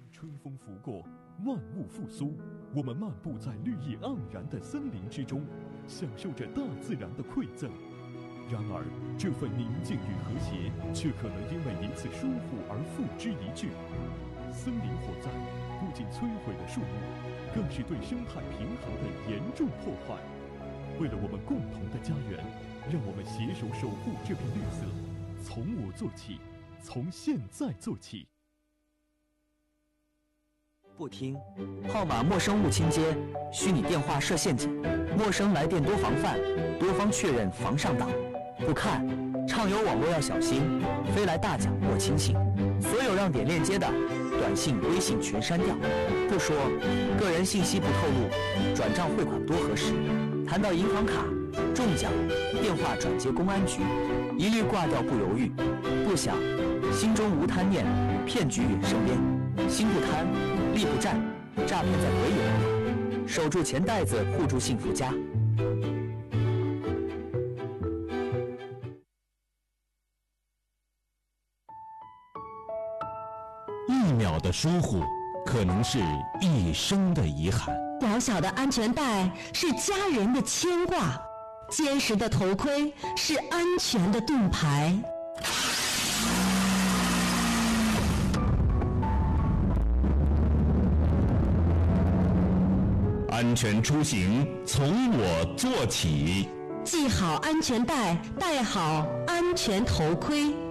春风拂过，万物复苏，我们漫步在绿意盎然的森林之中，享受着大自然的馈赠。然而，这份宁静与和谐，却可能因为一次疏忽而付之一炬。森林火灾不仅摧毁了树木，更是对生态平衡的严重破坏。为了我们共同的家园，让我们携手守护这片绿色，从我做起，从现在做起。 不听，号码陌生勿倾接，虚拟电话设陷阱，陌生来电多防范，多方确认防上当。不看，畅游网络要小心，飞来大奖莫轻信。所有让点链接的，短信、微信全删掉。不说，个人信息不透露，转账汇款多核实。谈到银行卡、中奖，电话转接公安局，一律挂掉不犹豫。不想，心中无贪念，骗局远身边。心不贪，力不战，诈骗在鬼眼。守住钱袋子，护住幸福家。 一秒的疏忽，可能是一生的遗憾。 小小的安全带是家人的牵挂，坚实的头盔是安全的盾牌。 安全出行，从我做起。 系好安全带，戴好安全头盔。